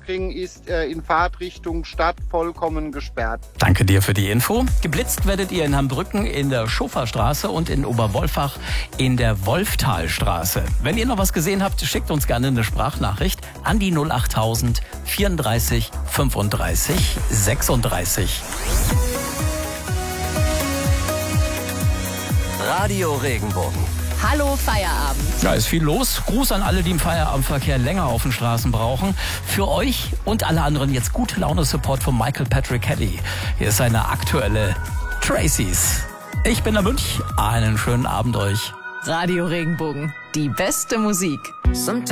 Nürburgring ist in Fahrtrichtung Stadt vollkommen gesperrt. Danke dir für die Info. Geblitzt werdet ihr in Hambrücken in der Schoferstraße und in Oberwolfach in der Wolftalstraße. Wenn ihr noch was gesehen habt, schickt uns gerne eine Sprachnachricht an die 08000 34 35 36. Radio Regenbogen. Hallo Feierabend. Ja, ist viel los. Gruß an alle, die im Feierabendverkehr länger auf den Straßen brauchen. Für euch und alle anderen jetzt gute Laune-Support von Michael Patrick Kelly. Hier ist seine aktuelle Tracy's. Ich bin der Münch. Einen schönen Abend euch. Radio Regenbogen. Die beste Musik.